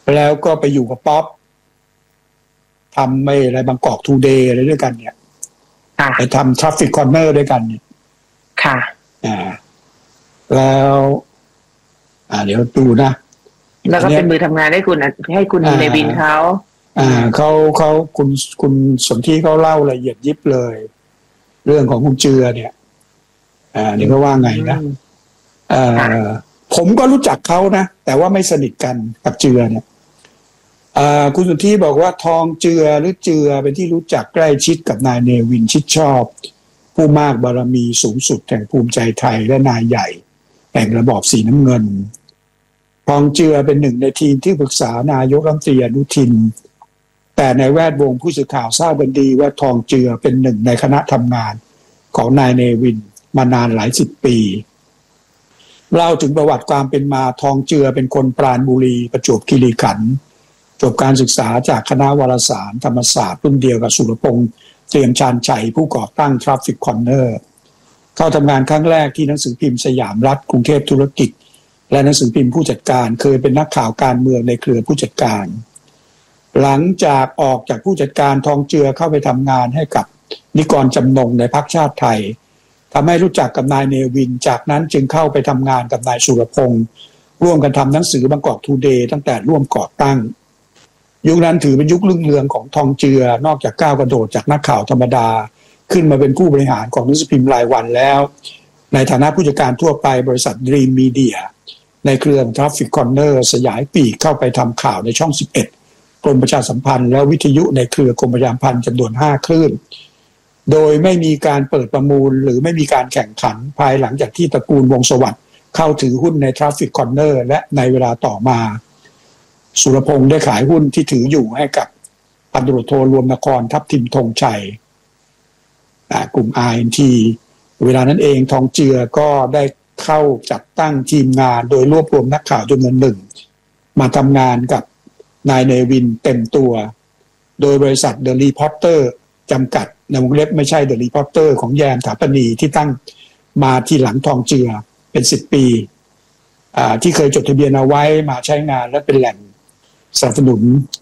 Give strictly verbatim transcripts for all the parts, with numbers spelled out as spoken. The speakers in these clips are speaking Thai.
แล้วก็ไปอยู่กับป๊อปทำไม่อะไรบางกอกทูเดย์อะไรด้วยกันเนี่ยไปทำทราฟฟิกคอร์เนอร์ด้วยกันเนี่ยค่ะอ่าแล้วอ่าเดี๋ยวดูนะแล้วก็เป็นมือทำงานให้คุณให้คุณเนวินเขาอ่าเขาเขาคุณคุณสนธิเขาเล่าละเอียดยิบเลย เรื่องของคุณเจือเนี่ยอ่าเดี๋ยวเขาว่าไงนะอ่าผมก็รู้จักเขานะแต่ว่าไม่สนิทกันกับเจือเนี่ยอ่าคุณสนธิบอกว่าทองเจือหรือเจือเป็นที่รู้จักใกล้ชิดกับนายเนวินชิดชอบผู้มากบารมีสูงสุดแห่งภูมิใจไทยและนายใหญ่แห่งระบอบสีน้ำเงินทองเจือเป็นหนึ่งในทีมที่ปรึกษานายกรัฐมนตรีอนุทินแต่ในแวดวงผู้สื่อข่าวทราบกันดีว่าทองเจือเป็นหนึ่งในคณะทำงานของนายเนวินมานานหลายสิบปีเล่าถึงประวัติความเป็นมาทองเจือเป็นคนปราณบุรีประจวบคีรีขันธ์จบการศึกษาจากคณะวารสารธรรมศาสตร์รุ่นเดียวกับสุรพงษ์เตรียมชาญชัยผู้ก่อตั้งทราฟฟิกคอร์เนอร์เข้าทำงานครั้งแรกที่หนังสือพิมพ์สยามรัฐกรุงเทพธุรกิจและหนังสือพิมพ์ผู้จัดการเคยเป็นนักข่าวการเมืองในเครือผู้จัดการหลังจากออกจากผู้จัดการทองเจือเข้าไปทำงานให้กับนิกรจำนงในพรรคชาติไทยทำให้รู้จักกับนายเนวินจากนั้นจึงเข้าไปทำงานกับนายสุรพงษ์ร่วมกันทำหนังสือบางกอกทูเดย์ตั้งแต่ร่วมก่อตั้งยุคนั้นถือเป็นยุครุ่งเรืองของทองเจือนอกจากก้าวกระโดดจากนักข่าวธรรมดาขึ้นมาเป็นผู้บริหารของหนังสือพิมพ์รายวันแล้วในฐานะผู้จัดการทั่วไปบริษัท Dream Media ในเครือ Traffic Corner สยายปีกเข้าไปทำข่าวในช่องสิบเอ็ดกรมประชาสัมพันธ์และวิทยุในเครือกรมประชาสัมพันธ์จำนวนห้าคลื่นโดยไม่มีการเปิดประมูลหรือไม่มีการแข่งขันภายหลังจากที่ตระกูลวงศ์สวัสดิ์เข้าถือหุ้นใน Traffic Corner และในเวลาต่อมาสุรพงษ์ได้ขายหุ้นที่ถืออยู่ให้กับพันตำรวจโทรวมนครทัพทิมธงชัยกลุ่ม อาร์ เอ็น ที เวลานั้นเองทองเจือก็ได้เข้าจัดตั้งทีมงานโดยรวบรวมนักข่าวจำนวนหนึ่งมาทำงานกับนายเนวินเต็มตัวโดยบริษัท The Reporter จำกัดในวงเล็บไม่ใช่ The Reporter ของแยมถาปนีที่ตั้งมาที่หลังทองเจือเป็นสิบปีที่เคยจดทะเบียนเอาไว้มาใช้งานและเป็นแหล่งสนับสนุน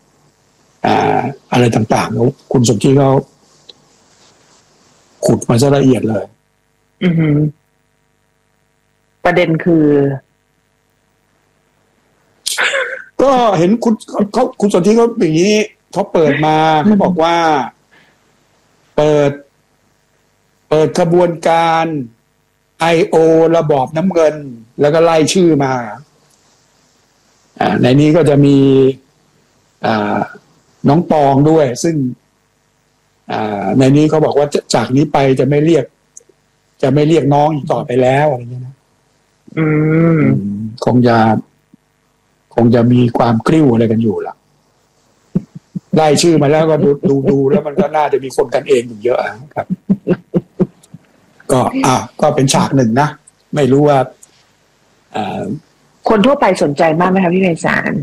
อะไรต่างๆคุณสมธิเขาขุดมาซะละเอียดเลยอือฮึประเด็นคือก็เห็นคุณเขาคุณสนธิเขาอย่างนี้เขาเปิดมาเขาบอกว่าเปิดเปิดขบวนการ ไอ โอ ระบอบน้ำเงินแล้วก็ไล่ชื่อมาอ่าในนี้ก็จะมีอ่าน้องปองด้วยซึ่งอ่าในนี้เขาบอกว่าจากนี้ไปจะไม่เรียกจะไม่เรียกน้องอีกต่อไปแล้วอะไรอย่างเงี้ยนะอืมคงจะคงจะมีความกริ้วอะไรกันอยู่ล่ะได้ชื่อมาแล้วก็ดูดูดูแล้วมันก็น่าจะมีคนกันเองอยู่เยอะครับก็อ่ะก็เป็นฉากหนึ่งนะไม่รู้ว่าอ่าคนทั่วไปสนใจมากไหมครับพี่ไพศาล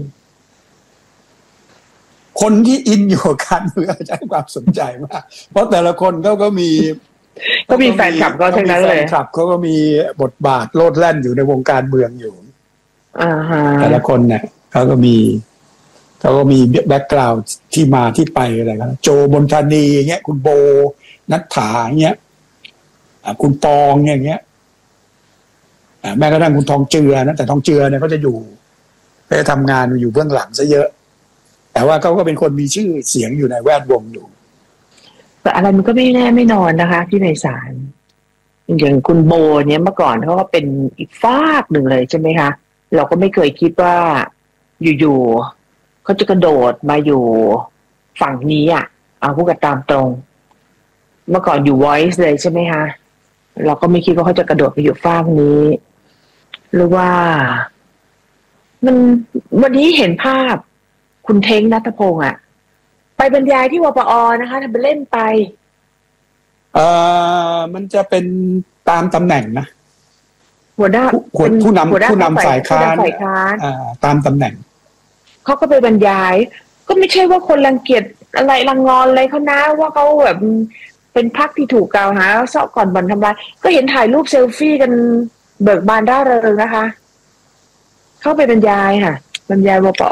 คนที่อินอยู่กับการเมืองจะให้ความสนใจมากเพราะแต่ละคนเขาก็มีก็มีแฟนคลับก็ทั้งนั้นเลยแฟนคลับเขาก็มีบทบาทโลดแล่นอยู่ในวงการเมืองอยู่อ่าฮะแต่ละคนเนี่ยเขาก็มีเขาก็มีแบ็คกราวด์ที่มาที่ไปอะไรกันโจบนธานีอย่างเงี้ยคุณโบนัทธาอย่างเงี้ยคุณตองอย่างเงี้ยแม้กระทั่งคุณทองเจือนะแต่ทองเจือเนี่ยเขาจะอยู่เขาจะทำงานอยู่เบื้องหลังซะเยอะแต่ว่าเขาก็เป็นคนมีชื่อเสียงอยู่ในแวดวงอยู่แต่อะไรมันก็ไม่แน่ไม่นอนนะคะพี่ไพศาลอย่างคุณโบเนี่ยเมื่อก่อนเขาก็เป็นอีกฟากหนึ่งเลยใช่ไหมคะเราก็ไม่เคยคิดว่าอยู่ๆเขาจะกระโดดมาอยู่ฝั่งนี้อ่ะเอาพูดกันตามตรงเมื่อก่อนอยู่ Voice เลยใช่ไหมคะเราก็ไม่คิดว่าเขาจะกระโดดไปอยู่ฝั่งนี้หรือว่ามันวันนี้เห็นภาพคุณเท้งณัฐพงษ์อ่ะไปบรรยายที่วปอนะคะทำไปเล่นไปเอ่อมันจะเป็นตามตำแหน่งนะหัวหน้าผู้นำผู้นำฝ่ายค้านตามตำแหน่งเขาก็ไปบรรยายก็ไม่ใช่ว่าคนรังเกียจอะไรรังงอนอะไรเขานะว่าเขาแบบเป็นพรรคที่ถูกกล่าวหาเซาะก่อนบ่อนทำลายก็เห็นถ่ายรูปเซลฟี่กันเบิกบานร่าเริงนะคะเข้าไปบรรยายค่ะบรรยายวป